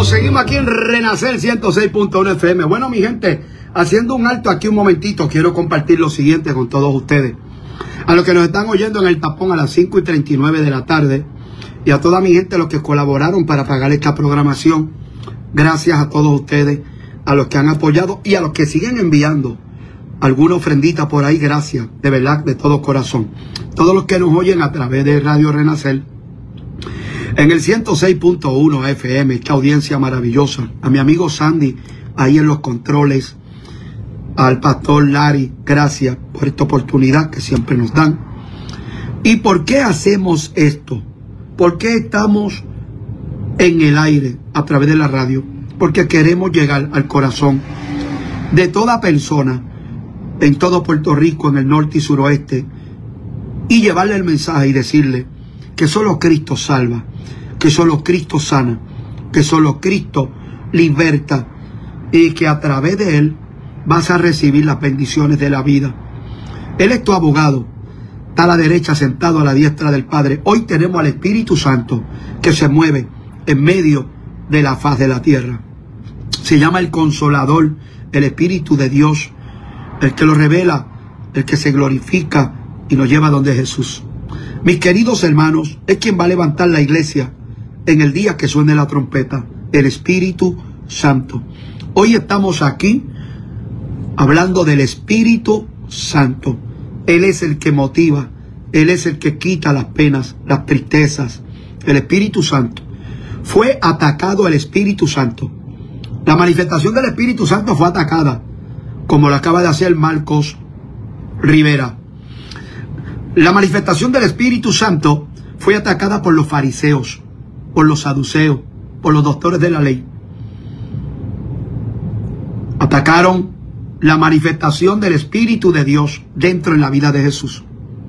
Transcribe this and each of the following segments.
seguimos aquí en Renacer 106.1 FM. Bueno, mi gente, haciendo un alto aquí un momentito, quiero compartir lo siguiente con todos ustedes. A los que nos están oyendo en el tapón a las 5:39 de la tarde y a toda mi gente, los que colaboraron para pagar esta programación, gracias a todos ustedes, a los que han apoyado y a los que siguen enviando alguna ofrendita por ahí, gracias, de verdad, de todo corazón. Todos los que nos oyen a través de Radio Renacer, en el 106.1 FM, esta audiencia maravillosa, a mi amigo Sandy, ahí en los controles, al pastor Larry, gracias por esta oportunidad que siempre nos dan. ¿Y por qué hacemos esto? ¿Por qué estamos en el aire a través de la radio? Porque queremos llegar al corazón de toda persona en todo Puerto Rico, en el norte y suroeste, y llevarle el mensaje y decirle que solo Cristo salva, que solo Cristo sana, que solo Cristo liberta, y que a través de Él vas a recibir las bendiciones de la vida. Él es tu abogado, está a la derecha sentado a la diestra del Padre. Hoy tenemos al Espíritu Santo que se mueve en medio de la faz de la tierra. Se llama el Consolador, el Espíritu de Dios, el que lo revela, el que se glorifica y nos lleva donde Jesús. Mis queridos hermanos, es quien va a levantar la iglesia en el día que suene la trompeta, el Espíritu Santo. Hoy estamos aquí hablando del Espíritu Santo. Él es el que motiva, Él es el que quita las penas, las tristezas. El Espíritu Santo. Fue atacado el Espíritu Santo. La manifestación del Espíritu Santo fue atacada, como lo acaba de hacer Marcos Rivera. La manifestación del Espíritu Santo fue atacada por los fariseos, por los saduceos, por los doctores de la ley. Atacaron la manifestación del Espíritu de Dios dentro de la vida de Jesús.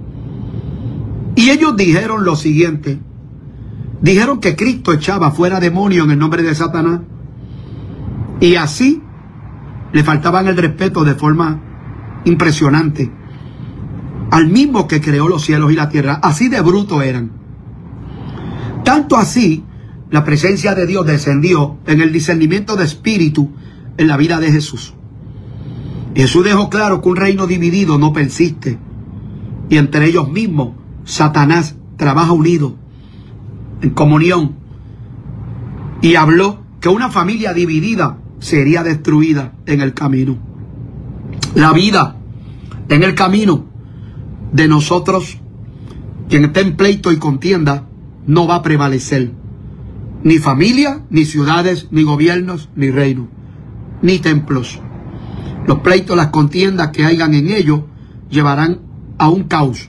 Y ellos dijeron lo siguiente. Dijeron que Cristo echaba fuera demonios en el nombre de Satanás. Y así le faltaban el respeto de forma impresionante al mismo que creó los cielos y la tierra. Así de brutos eran. Tanto así, la presencia de Dios descendió en el discernimiento de espíritu en la vida de Jesús. Jesús dejó claro que un reino dividido no persiste. Y entre ellos mismos, Satanás trabaja unido, en comunión. Y habló que una familia dividida sería destruida en el camino. La vida en el camino de nosotros, quien esté en pleito y contienda, no va a prevalecer. Ni familia, ni ciudades, ni gobiernos, ni reinos, ni templos. Los pleitos, las contiendas que hayan en ellos, llevarán a un caos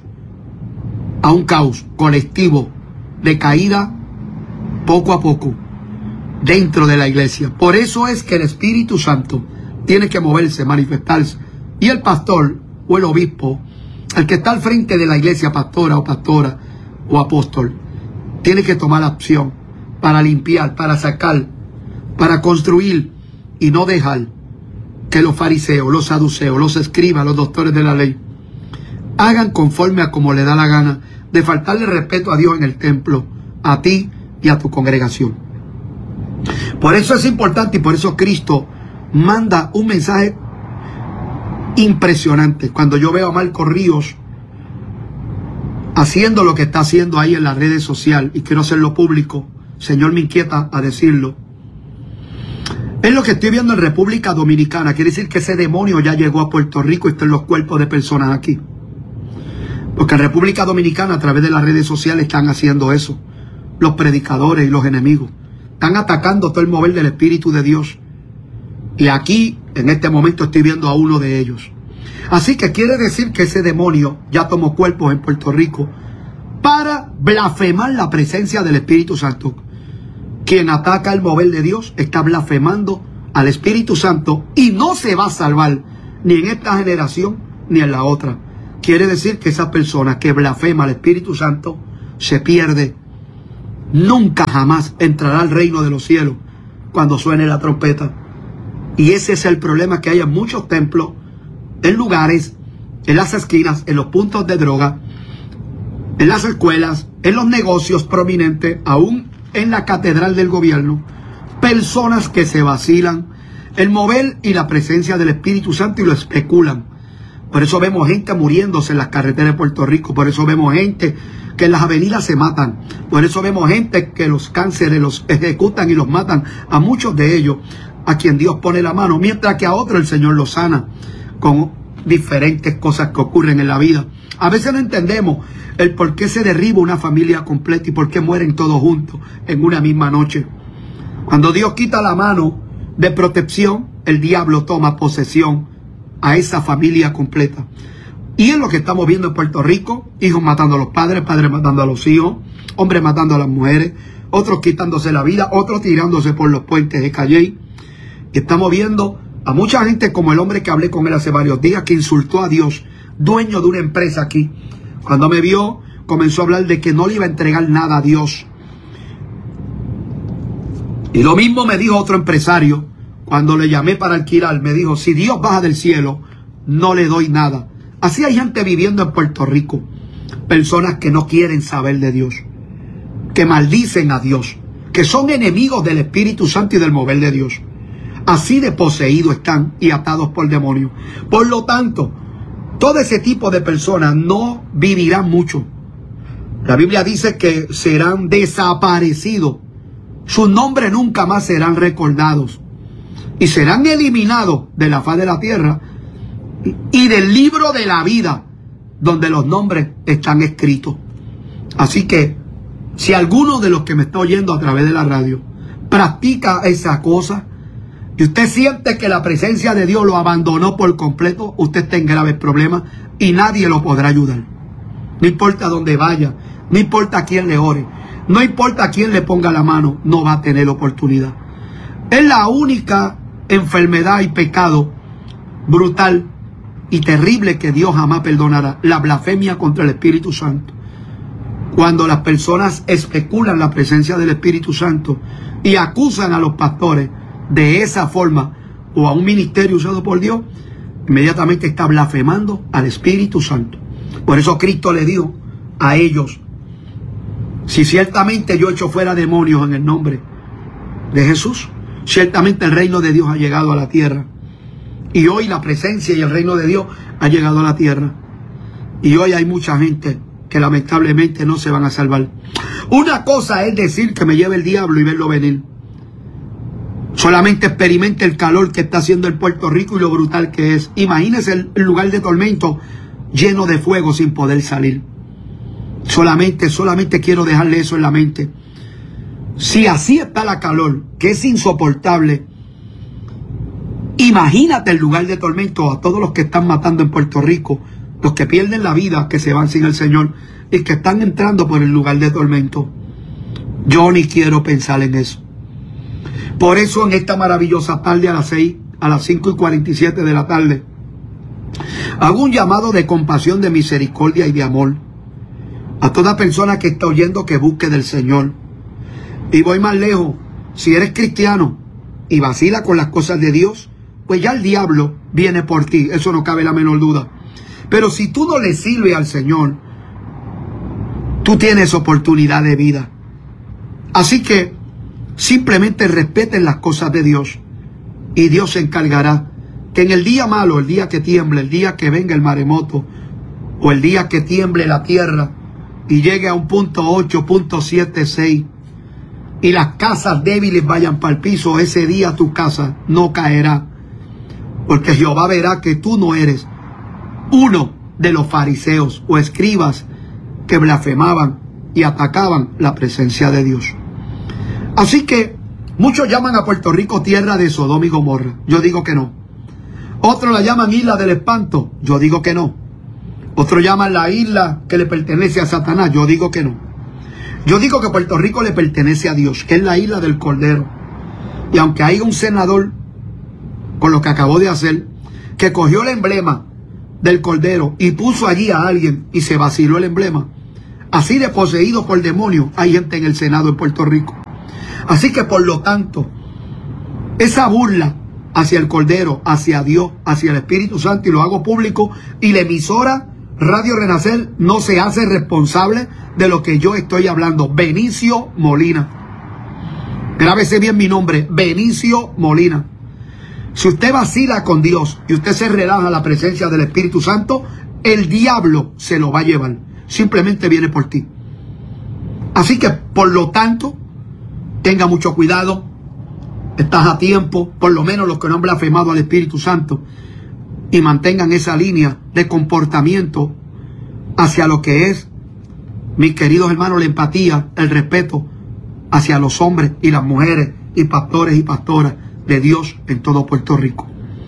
colectivo de caída poco a poco dentro de la iglesia. Por eso es que el Espíritu Santo tiene que moverse, manifestarse. Y el pastor o el obispo, el que está al frente de la iglesia, pastora o apóstol, tiene que tomar acción para limpiar, para sacar, para construir y no dejar que los fariseos, los saduceos, los escribas, los doctores de la ley hagan conforme a como le da la gana, de faltarle respeto a Dios en el templo, a ti y a tu congregación. Por eso es importante y por eso Cristo manda un mensaje impresionante. Cuando yo veo a Marcos Ríos haciendo lo que está haciendo ahí en las redes sociales, y quiero hacerlo público, Señor me inquieta a decirlo, es lo que estoy viendo en República Dominicana. Quiere decir que ese demonio ya llegó a Puerto Rico y está en los cuerpos de personas aquí. Porque en República Dominicana, a través de las redes sociales, están haciendo eso. Los predicadores y los enemigos están atacando todo el mover del Espíritu de Dios. Y aquí, en este momento, estoy viendo a uno de ellos. Así que quiere decir que ese demonio ya tomó cuerpos en Puerto Rico para blasfemar la presencia del Espíritu Santo. Quien ataca el mover de Dios está blasfemando al Espíritu Santo y no se va a salvar ni en esta generación ni en la otra. Quiere decir que esa persona que blasfema al Espíritu Santo se pierde. Nunca jamás entrará al reino de los cielos cuando suene la trompeta. Y ese es el problema que hay en muchos templos, en lugares, en las esquinas, en los puntos de droga, en las escuelas, en los negocios prominentes, aún en la catedral del gobierno, Personas que se vacilan el mover y la presencia del Espíritu Santo y lo especulan. Por eso vemos gente muriéndose en las carreteras de Puerto Rico. Por eso vemos gente que en las avenidas se matan. Por eso vemos gente que los cánceres los ejecutan y los matan. A muchos de ellos, a quien Dios pone la mano. Mientras que a otros el Señor los sana con diferentes cosas que ocurren en la vida. A veces no entendemos el por qué se derriba una familia completa y por qué mueren todos juntos en una misma noche. Cuando Dios quita la mano de protección, el diablo toma posesión a esa familia completa. Y es lo que estamos viendo en Puerto Rico: hijos matando a los padres, padres matando a los hijos, hombres matando a las mujeres, otros quitándose la vida, otros tirándose por los puentes de Calley. Y estamos viendo a mucha gente, como el hombre que hablé con él hace varios días, que insultó a Dios, dueño de una empresa aquí. Cuando me vio, comenzó a hablar de que no le iba a entregar nada a Dios. Y lo mismo me dijo otro empresario cuando le llamé para alquilar. Me dijo: si Dios baja del cielo, no le doy nada. Así hay gente viviendo en Puerto Rico. Personas que no quieren saber de Dios, que maldicen a Dios, que son enemigos del Espíritu Santo y del mover de Dios. Así de poseídos están y atados por demonios. Por lo tanto, todo ese tipo de personas no vivirán mucho. La Biblia dice que serán desaparecidos. Sus nombres nunca más serán recordados. Y serán eliminados de la faz de la tierra y del libro de la vida, donde los nombres están escritos. Así que, si alguno de los que me está oyendo a través de la radio practica esa cosa, y usted siente que la presencia de Dios lo abandonó por completo, usted está en graves problemas y nadie lo podrá ayudar. No importa dónde vaya, no importa a quién le ore, no importa a quién le ponga la mano, no va a tener oportunidad. Es la única enfermedad y pecado brutal y terrible que Dios jamás perdonará: la blasfemia contra el Espíritu Santo. Cuando las personas especulan la presencia del Espíritu Santo y acusan a los pastores de esa forma, o a un ministerio usado por Dios, inmediatamente está blasfemando al Espíritu Santo. Por eso Cristo le dijo a ellos: si ciertamente yo echo fuera demonios en el nombre de Jesús, ciertamente el reino de Dios ha llegado a la tierra. Y hoy la presencia y el reino de Dios ha llegado a la tierra. Y hoy hay mucha gente que lamentablemente no se van a salvar. Una cosa es decir que me lleve el diablo y verlo venir. Solamente experimente el calor que está haciendo el Puerto Rico y lo brutal que es. Imagínese el lugar de tormento lleno de fuego sin poder salir. Solamente quiero dejarle eso en la mente. Si así está la calor, que es insoportable, imagínate el lugar de tormento a todos los que están matando en Puerto Rico, los que pierden la vida, que se van sin el Señor y que están entrando por el lugar de tormento. Yo ni quiero pensar en eso. Por eso en esta maravillosa tarde a las 5:47 de la tarde, hago un llamado de compasión, de misericordia y de amor a toda persona que está oyendo, que busque del Señor. Y voy más lejos: si eres cristiano y vacila con las cosas de Dios, pues ya el diablo viene por ti, eso no cabe la menor duda. Pero si tú no le sirves al Señor, tú tienes oportunidad de vida. Así que simplemente respeten las cosas de Dios y Dios se encargará que en el día malo, el día que tiemble, el día que venga el maremoto, o el día que tiemble la tierra y llegue a un punto 8.76 y las casas débiles vayan para el piso, ese día tu casa no caerá, porque Jehová verá que tú no eres uno de los fariseos o escribas que blasfemaban y atacaban la presencia de Dios. Así que muchos llaman a Puerto Rico tierra de Sodoma y Gomorra. Yo digo que no. Otros la llaman isla del espanto. Yo digo que no. Otros llaman la isla que le pertenece a Satanás. Yo digo que no. Yo digo que Puerto Rico le pertenece a Dios, que es la isla del Cordero. Y aunque haya un senador, con lo que acabó de hacer, que cogió el emblema del Cordero y puso allí a alguien y se vaciló el emblema, así de poseído por demonios hay gente en el Senado en Puerto Rico. Así que por lo tanto, esa burla hacia el Cordero, hacia Dios, hacia el Espíritu Santo, y lo hago público, y la emisora Radio Renacer no se hace responsable de lo que yo estoy hablando. Benicio Molina. Grábese bien mi nombre, Benicio Molina. Si usted vacila con Dios y usted se relaja a la presencia del Espíritu Santo, el diablo se lo va a llevar. Simplemente viene por ti. Así que, por lo tanto, tenga mucho cuidado. Estás a tiempo, por lo menos los que no han blasfemado al Espíritu Santo, y mantengan esa línea de comportamiento hacia lo que es, mis queridos hermanos, la empatía, el respeto hacia los hombres y las mujeres y pastores y pastoras de Dios en todo Puerto Rico.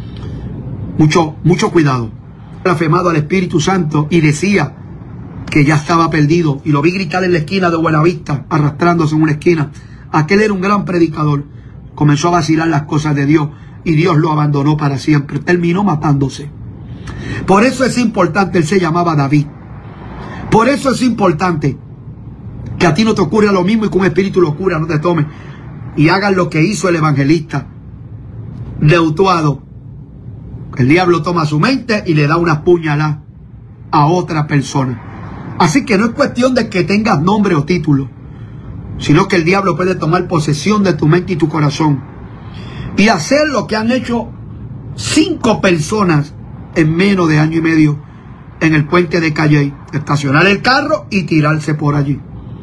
Mucho cuidado. Blasfemado al Espíritu Santo y decía que ya estaba perdido, y lo vi gritar en la esquina de Buenavista, arrastrándose en una esquina. Aquel era un gran predicador. Comenzó a vacilar las cosas de Dios y Dios lo abandonó para siempre. Terminó matándose. Por eso es importante, él se llamaba David. Por eso es importante que a ti no te ocurra lo mismo y que un espíritu locura no te tome. Y hagan lo que hizo el evangelista Neutuado. El diablo toma su mente y le da una puñalada a otra persona. Así que no es cuestión de que tengas nombre o título, sino que el diablo puede tomar posesión de tu mente y tu corazón y hacer lo que han hecho 5 personas en menos de año y medio en el puente de Calley: estacionar el carro y tirarse por allí.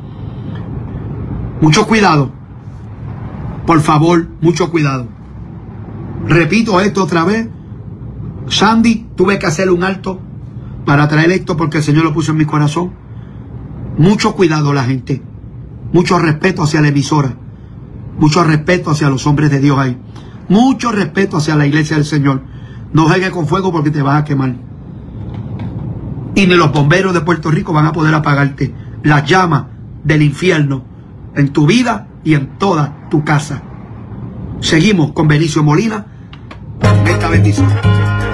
Mucho cuidado, por favor, mucho cuidado. Repito esto otra vez. Sandy, tuve que hacer un alto para traer esto porque el Señor lo puso en mi corazón. Mucho cuidado, la gente. Mucho respeto hacia la emisora. Mucho respeto hacia los hombres de Dios ahí. Mucho respeto hacia la iglesia del Señor. No juegues con fuego porque te vas a quemar. Y ni los bomberos de Puerto Rico van a poder apagarte las llamas del infierno en tu vida y en toda tu casa. Seguimos con Benicio Molina. Esta bendición.